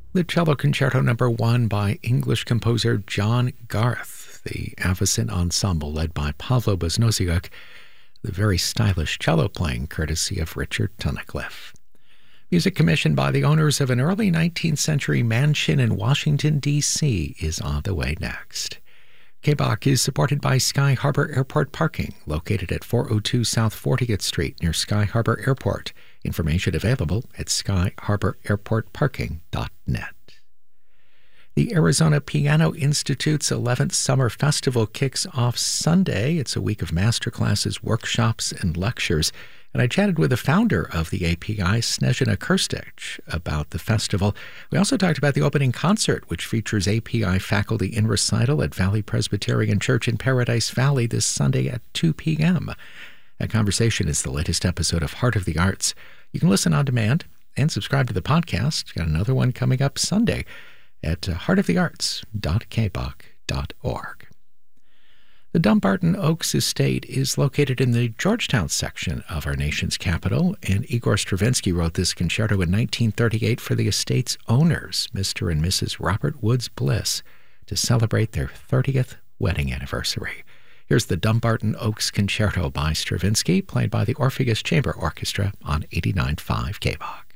The Cello Concerto No. 1 by English composer John Garth, the Avicen Ensemble led by Pavlo Bosnosiuk, the very stylish cello playing courtesy of Richard Tunnicliffe. Music commissioned by the owners of an early 19th century mansion in Washington, D.C. is on the way next. KBOC is supported by Sky Harbor Airport Parking, located at 402 South 40th Street near Sky Harbor Airport. Information available at skyharbor-airport-parking.net. The Arizona Piano Institute's 11th Summer Festival kicks off Sunday. It's a week of masterclasses, workshops, and lectures. And I chatted with the founder of the API, Snezhina Krstić, about the festival. We also talked about the opening concert, which features API faculty in recital at Valley Presbyterian Church in Paradise Valley this Sunday at 2 p.m. That conversation is the latest episode of Heart of the Arts. You can listen on demand and subscribe to the podcast. Got another one coming up Sunday at heartofthearts.kboc.org. The Dumbarton Oaks Estate is located in the Georgetown section of our nation's capital, and Igor Stravinsky wrote this concerto in 1938 for the estate's owners, Mr. and Mrs. Robert Woods Bliss, to celebrate their 30th wedding anniversary. Here's the Dumbarton Oaks Concerto by Stravinsky, played by the Orpheus Chamber Orchestra on 89.5 KBOC.